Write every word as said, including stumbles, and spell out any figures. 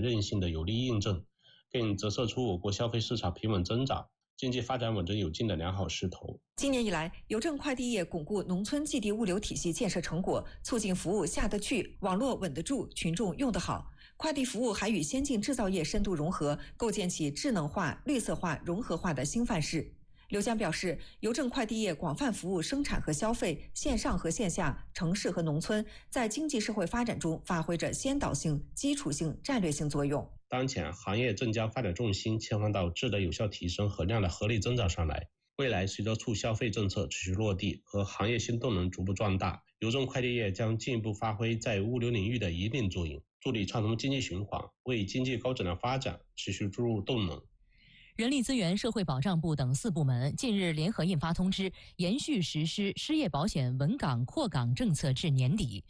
韧性的有力印证，更折射出我国消费市场平稳增长、经济发展稳中有进的良好势头。 今年以来，邮政快递业巩固农村寄递物流体系建设成果，促进服务下得去、网络稳得住、群众用得好。快递服务还与先进制造业深度融合，构建起智能化、绿色化、融合化的新范式。刘江表示，邮政快递业广泛服务生产和消费、线上和线下、城市和农村，在经济社会发展中发挥着先导性、基础性、战略性作用。 当前，行业正将发展重心切换到质的有效提升和量的合理增长上来。未来，随着促消费政策持续落地和行业新动能逐步壮大，邮政快递业将进一步发挥在物流领域的引领作用，助力畅通经济循环，为经济高质量发展持续注入动能。 人力资源社会保障部等四部门近日联合印发通知，延续实施失业保险稳岗扩岗政策至年底。